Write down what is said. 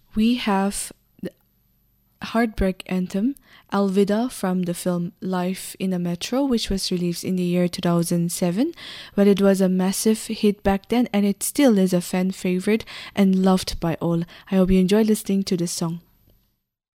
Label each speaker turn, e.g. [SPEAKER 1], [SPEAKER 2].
[SPEAKER 1] we have the heartbreak anthem Alvida from the film Life in a Metro, which was released in the year 2007. But it was a massive hit back then, and it still is a fan favorite and loved by all. I hope you enjoy listening to this song.